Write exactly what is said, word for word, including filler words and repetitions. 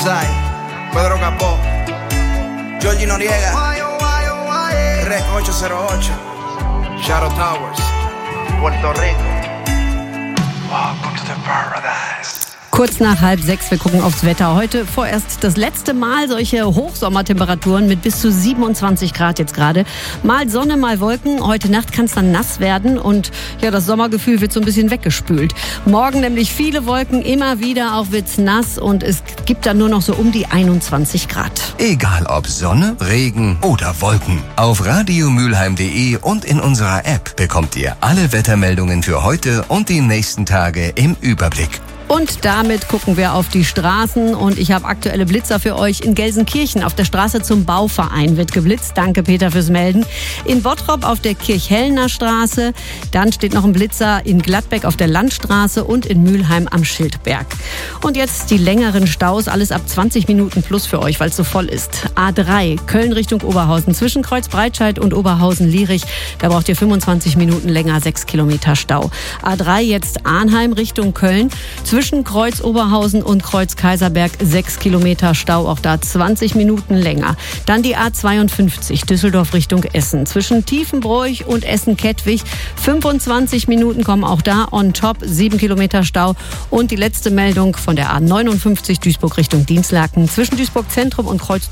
Pedro Capó, Georgie Noriega, Rec ocho cero ocho, Shadow Towers, Puerto Rico. Welcome to the paradise. Kurz nach halb sechs, wir gucken aufs Wetter. Heute vorerst das letzte Mal solche Hochsommertemperaturen mit bis zu siebenundzwanzig Grad jetzt gerade. Mal Sonne, mal Wolken. Heute Nacht kann es dann nass werden und ja, das Sommergefühl wird so ein bisschen weggespült. Morgen nämlich viele Wolken, immer wieder, auch wird's nass und es gibt dann nur noch so um die einundzwanzig Grad. Egal ob Sonne, Regen oder Wolken. Auf radiomülheim punkt de und in unserer App bekommt ihr alle Wettermeldungen für heute und die nächsten Tage im Überblick. Und damit gucken wir auf die Straßen und ich habe aktuelle Blitzer für euch. In Gelsenkirchen auf der Straße zum Bauverein wird geblitzt. Danke, Peter, fürs Melden. In Bottrop auf der Kirchhellner Straße. Dann steht noch ein Blitzer in Gladbeck auf der Landstraße und in Mülheim am Schildberg. Und jetzt die längeren Staus. Alles ab zwanzig Minuten plus für euch, weil es so voll ist. A drei, Köln Richtung Oberhausen. Zwischen Kreuz-Breitscheid und Oberhausen-Lierich. Da braucht ihr fünfundzwanzig Minuten länger, sechs Kilometer Stau. A drei jetzt Arnheim Richtung Köln. Zwischen Kreuz Oberhausen und Kreuz Kaiserberg sechs Kilometer Stau, auch da zwanzig Minuten länger. Dann die A zweiundfünfzig Düsseldorf Richtung Essen. Zwischen Tiefenbroich und Essen-Kettwig fünfundzwanzig Minuten kommen auch da on top, sieben Kilometer Stau. Und die letzte Meldung von der A neunundfünfzig Duisburg Richtung Dinslaken. Zwischen Duisburg Zentrum und Kreuz